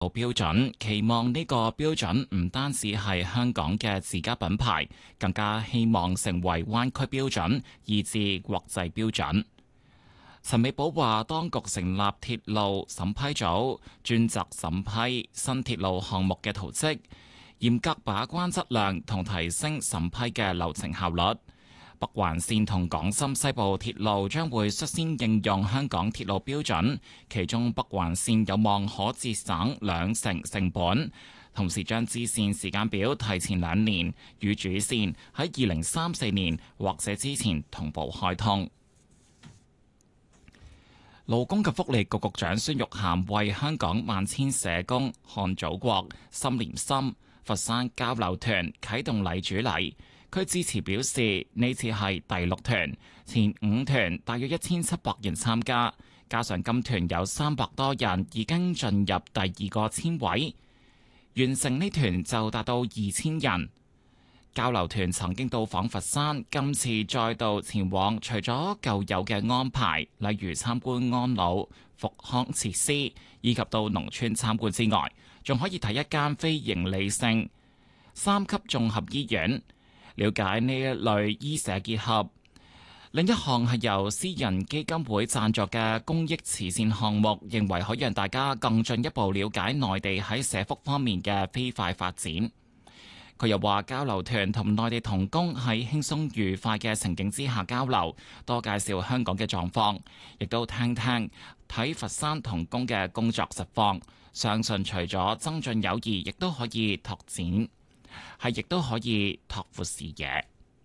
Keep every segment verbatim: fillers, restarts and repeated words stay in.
標準，期望呢個標準唔單止係香港嘅自家品牌，更加希望成為灣區標準，以至國際標準。陳美寶話，當局成立鐵路審批組，專責審批新鐵路項目嘅圖則，嚴格把關質量同提升審批嘅流程效率。北環線同港深西部鐵路將會率先應用香港鐵路標準，其中北環線有望可節省兩成成本，同時將支線時間表提前兩年，與主線喺二零三四年或者之前同步開通。勞工及福利局局長孫玉菡為香港萬千社工看祖國心連心佛山交流團啟動禮主禮。佢致辭表示，呢次係第六團，前五團大約一千七百人參加，加上今團有三百多人已經進入第二個簽位，完成呢團就達到二千人。交流團曾經到訪佛山，今次再度前往，除咗舊有嘅安排，例如參觀安老復康設施，以及到農村參觀之外，仲可以睇一間非營利性三級綜合醫院，了解呢一類醫社結合。另一項係由私人基金會贊助嘅公益慈善項目，認為可以讓大家更進一步了解內地喺社福方面嘅飛快發展。佢又話，交流團同內地同工喺輕鬆愉快嘅情景之下交流，多介紹香港嘅狀況，亦都聽聽睇佛山同工嘅工作實況。相信除咗增進友誼，亦都可以拓展，係亦都可以拓闊視野。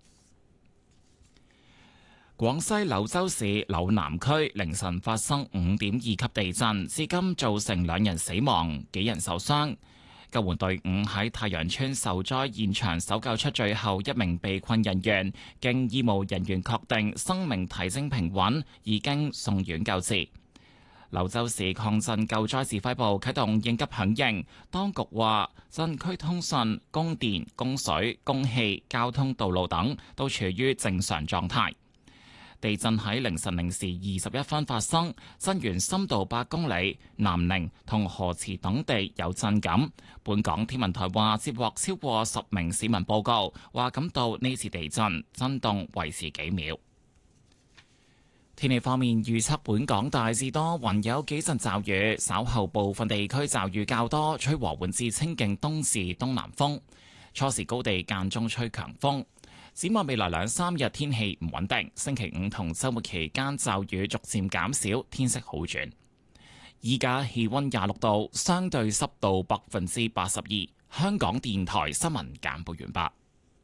廣西柳州市柳南區凌晨發生五點二級地震，至今造成兩人死亡，幾人受傷。救援隊伍喺太陽村受災現場搜救出最後一名被困人員，經醫務人員確定生命體徵平穩，已經送院救治。柳州市抗震救災指揮部啟動應急響應，當局話震區通訊、供電、供水、供氣、交通道路等都處於正常狀態。地震喺凌晨零時二十一分發生，震源深度八公里，南寧同河池等地有震感。本港天文台話接獲超過十名市民報告，話感到呢次地震震動維持幾秒。天氣方面預測，本港大致多雲，有幾陣驟雨，稍後部分地區驟雨較多，吹和緩至清勁東至東南風，初時高地間中吹強風。展望未來兩三日天氣唔穩定，星期五同週末期間驟雨逐漸減少，天色好轉。依家氣溫廿六度，相對濕度百分之八十二。香港電台新聞簡報完畢。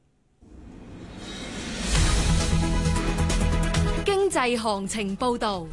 經濟行情報導。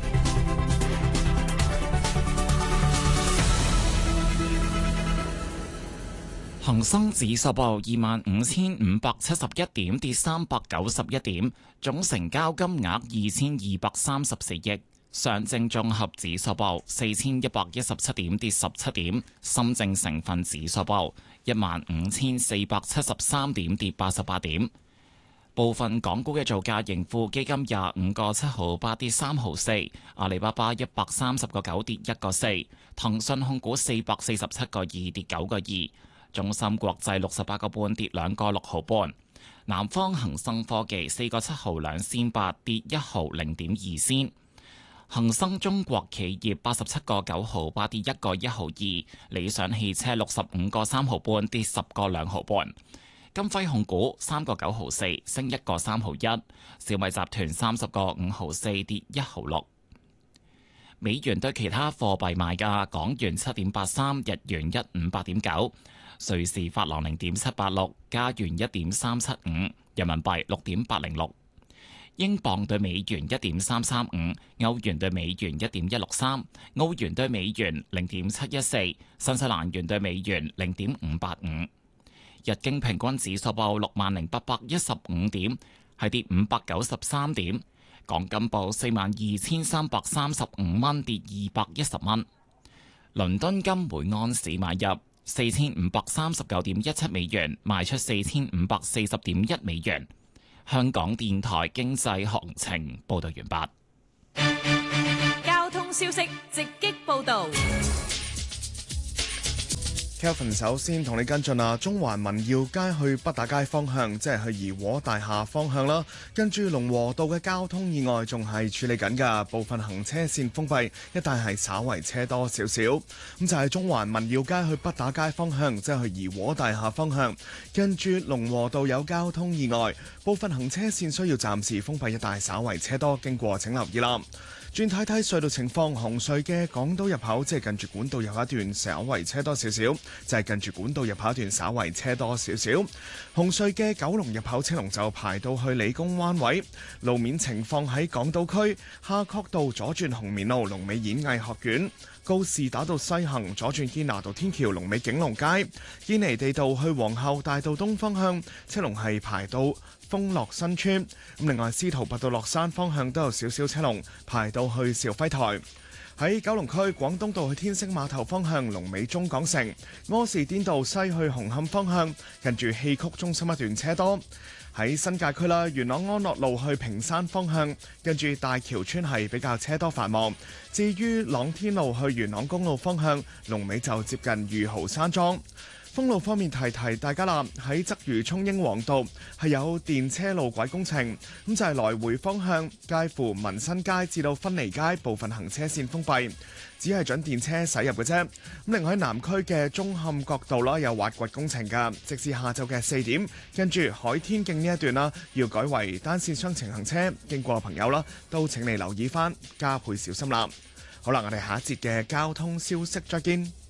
恒生指數報二萬五千五百七十一點，跌三百九十一點，總成交金額二千二百三十四億。上證綜合指數報四千一百一十七點，跌十七點。深證成分指數報一萬五千四百七十三點，跌八十八點。部分港股嘅造價，盈富基金廿五個七毫八跌三毫四，阿里巴巴一百三十個九跌一個四，騰訊控股四百四十七個二跌九個二。中芯國際六十八個半跌兩個六毫半，南方恒生科技四個七毫兩仙八跌一毫零點二仙，恒生中國企業八十七個九毫八跌一個一毫二，理想汽車六十五個三毫半跌十個兩毫半，金輝控股三個九毫四升一個三毫一，小米集團三十個五毫四跌一毫六。美元對其他貨幣賣價，港元七點八三，日元一五八點九。瑞士法郎零點七八六，加元一點三七五，人民幣六點八零六，英鎊對美元一點三三五，歐元對美元一點一六三，澳元對美元零點七一四，新西蘭元對美元零點五八五。日經平均指數報六萬零八百一十五點，係跌五百九十三點。港金報四萬二千三百三十五蚊，跌二百一十蚊。倫敦金每安士買入四千五百三十九點一七美元，賣出四千五百四十點一美元。香港電台經濟行情報道完畢。 交通消息直擊報道。 Kelvin 首先同你跟進啊，中環民耀街去北打街方向，即係去怡和大廈方向啦。跟住龍和道嘅交通意外仲係處理緊㗎，部分行車線封閉，一帶係稍為車多少少。咁就係中環民耀街去北打街方向，即係去怡和大廈方向，跟住龍和道有交通意外，部分行車線需要暫時封閉，一帶稍為車多，經過請留意啦。轉睇睇隧道情況，紅隧嘅港島入口即係近住管道入口一段稍為車多少少，就係近住管道入口一段稍為車多少少。紅隧嘅九龍入口車龍就排到去理工灣位。路面情況喺港島區夏慤道左轉紅棉路龍尾演藝學院，告士打道西行左轉堅拿道天橋龍尾景隆街，堅尼地道去皇后大道東方向車龍係排到豐樂新村。咁另外司徒拔道落山方向都有少少車龍排到去肇輝台。喺九龍區廣東道去天星碼頭方向龍尾中港城，柯士甸道西去紅磡方向近住戲曲中心一段車多。喺新界區啦，元朗安樂路去屏山方向跟住大橋村係比較車多繁忙。至於朗天路去元朗公路方向龍尾就接近御豪山莊。封路方面提提大家啦，喺鰂魚涌英皇道係有電車路軌工程，咁就係來回方向介乎民新街至到芬尼街部分行車線封閉，只係準電車駛入嘅啫。咁另外喺南區嘅舂坎角道啦有挖掘工程㗎，直至下晝嘅四點，跟住海天徑呢一段啦要改為單線雙程行車，經過嘅朋友啦都請你留意返，加倍小心啦。好啦，我哋下一節嘅交通消息再見。